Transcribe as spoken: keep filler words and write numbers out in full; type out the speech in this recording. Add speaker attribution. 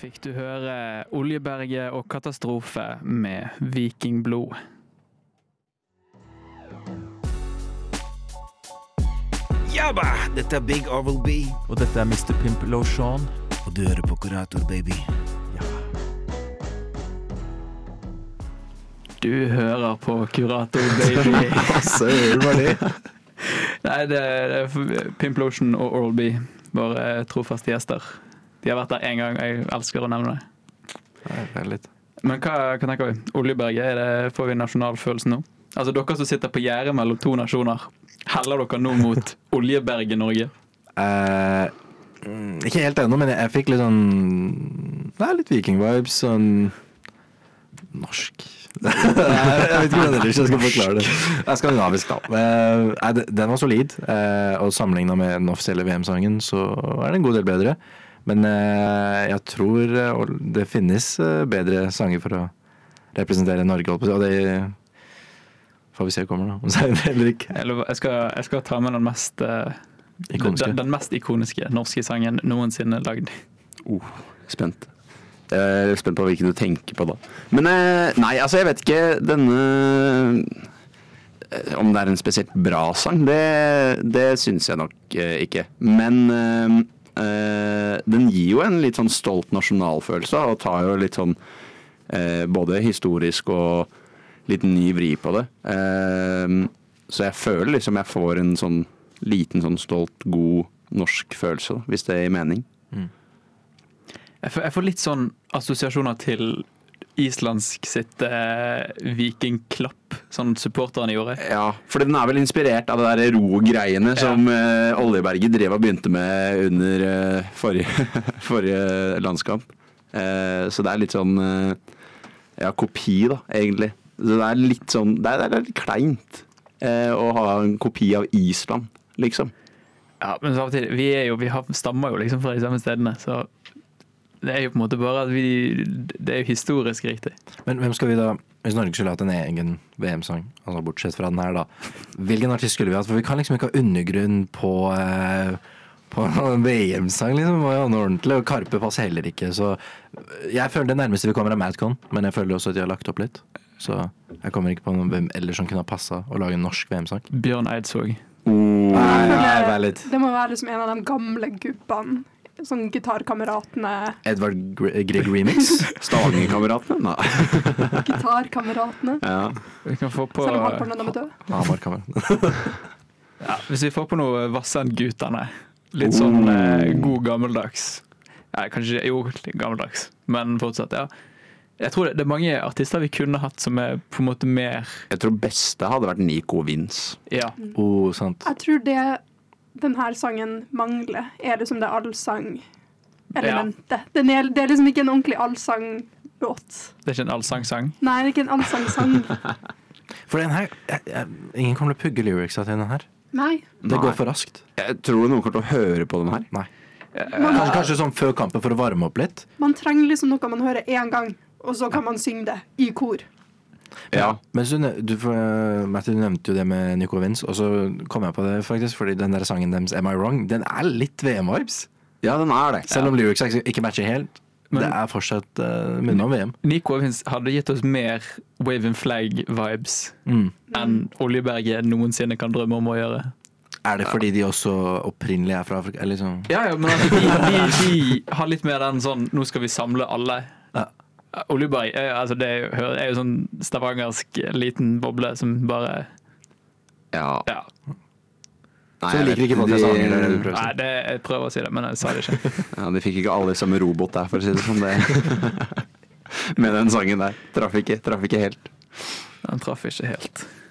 Speaker 1: fikk du høre Oljeberget og Katastrofe med Vikingblod.
Speaker 2: Jabba! Dette er Big Oral B.
Speaker 3: Og dette er mister Pimp Lotion.
Speaker 2: Og du hører på Kurator, baby.
Speaker 1: Du hører på Kurator, baby.
Speaker 2: Så var det.
Speaker 1: Nei, det er Pimp Lotion og Oral B, våre trofaste gjester. De har vært der en gang, jeg elsker å nevne det.
Speaker 3: Nei, det er litt.
Speaker 1: Men hva, hva tenker vi? Oljeberget, er det, får vi nasjonalfølelse nå? Altså dere som sitter på gjerdet mellom to nasjoner, heller dere nå mot Oljeberget Norge?
Speaker 3: Uh, ikke helt ennå, men jeg, jeg fikk litt sånn, det er litt viking-vibes, sånn norsk. jeg vet ikke hvordan jeg skal forklare det. Det er skandinavisk da. Uh, den var solid, uh, og sammenlignet med den offisielle V M-sangen så er det en god del bedre. Men uh, jeg tror uh, det finnes uh, bedre sanger for å representere Norge, og det får vi se kommer da, om det er eller ikke.
Speaker 1: Jeg skal, jeg skal ta med den mest, uh, den, den mest ikoniske norske sangen noensinne lagd.
Speaker 4: Oh, spent. Jeg er spent på hvilken du tenker på da. Men uh, nei, altså jeg vet ikke denne uh, om det er en spesielt bra sang, det, det synes jeg nok uh, ikke. Men uh, uh, den gir jo en litt sånn stolt nasjonalfølelse, og tar jo litt sånn uh, både historisk og litt ny vri på det. Uh, så jeg føler liksom jeg får en sånn liten sånn stolt, god norsk følelse, da, hvis det er i mening.
Speaker 1: Mm. Jeg får, jeg får litt sånn assosiasjoner til islandsk sitt eh, vikingklapp, sånn supporterne gjorde.
Speaker 4: Ja, for den er vel inspirert av det der ro-greiene ja. som eh, Oljeberget drev og begynte med under eh, forrige, forrige landskamp. Eh, så det er litt sånn eh, ja, kopi da, egentlig. Så det er litt sånn, det er, det er litt kleint eh, å ha en kopi av Island, liksom.
Speaker 1: Ja, men samtidig, vi, er jo, vi har, stammer jo liksom fra de samme stedene, så det er jo på en måte bare at vi, det er jo historisk riktig.
Speaker 3: Men hvem skal vi da, hvis Norge skulle hatt en egen V M-sang, altså bortsett fra den her da, hvilken artist skulle vi hatt? For vi kan liksom ikke ha undergrunn på, eh, på en V M-sang, liksom, og ja, noe ordentlig, og Karpe passer heller ikke, så jeg føler det nærmeste vi kommer av Madcon, men jeg føler også at de har lagt opp litt, så jeg kommer ikke på noen hvem ellers som kunne ha passet å lage en norsk V M-sang.
Speaker 1: Bjørn Eidsvåg.
Speaker 3: Oh, nei, nei, nei,
Speaker 5: det må være liksom en av de gamle gubbene. Sånn gitarkameratene.
Speaker 3: Edvard Grieg remix.
Speaker 4: Stavanger-kameratene? Nei.
Speaker 5: Gitarkameratene.
Speaker 4: Ja.
Speaker 1: Vi kan få på...
Speaker 5: Selv om halvparten av dem er død.
Speaker 3: Hamar-kameratene.
Speaker 1: Ja, hvis vi får på noe Vassend-guttene. Litt sånn eh, god gammeldags. Ja, kanskje, jo, litt gammeldags. Men fortsatt, ja. Jeg tror det, det er mange artister vi kunne hatt som er på en måte mer...
Speaker 4: Jeg tror beste hadde vært Nico Vince.
Speaker 1: Ja.
Speaker 3: Oh, sant.
Speaker 5: Jeg tror det den her sangen mangler, er liksom det allsang-elementet. Ja. Det er liksom ikke en ordentlig allsang-låt.
Speaker 1: Det er ikke en allsang-sang?
Speaker 5: Nei, det er ikke en allsang-sang.
Speaker 3: For den her, jeg, jeg, ingen kommer til å pugge lyricsa til den her.
Speaker 5: Nei.
Speaker 3: Det
Speaker 4: Nei.
Speaker 3: går for raskt.
Speaker 4: Jeg tror noen kommer til å høre på den her.
Speaker 3: Nei. Kanskje, kanskje sånn før kampen for å varme opp litt.
Speaker 5: Man trenger liksom noe man hører en gang, og så kan man synge det i kor.
Speaker 3: Ja, men så, du, Martin, du nevnte jo det med Nico Vince, og så kom jeg på det faktisk, fordi den der sangen deres, Am I Wrong, den er litt V M-vibes.
Speaker 4: Ja, den er det.
Speaker 3: Selv om
Speaker 4: ja.
Speaker 3: lyrics ikke matcher helt, men det er fortsatt uh, minne om V M.
Speaker 1: Nico Vince hadde gitt oss mer Wave and Flag-vibes mm. enn Oljeberget noensinne kan drømme om å gjøre.
Speaker 3: Er det fordi de også opprinnelig er fra Afrika? Eller liksom?
Speaker 1: Ja, ja, men altså, de, de, de har litt mer den sånn, nå skal vi samle alle. Ja. Oljeberg, altså det er jo, er jo sånn stavangersk liten boble som bare
Speaker 4: ja,
Speaker 1: ja.
Speaker 3: Nei, så liker ikke på det sanger det du prøver å si.
Speaker 1: Nei, det, jeg prøver å si det, men jeg sa det ikke.
Speaker 4: Ja, de fikk ikke alle samme robot der, for å si det sånn det. Med den sangen der traff ikke, traff ikke helt.
Speaker 1: Den traff ikke helt.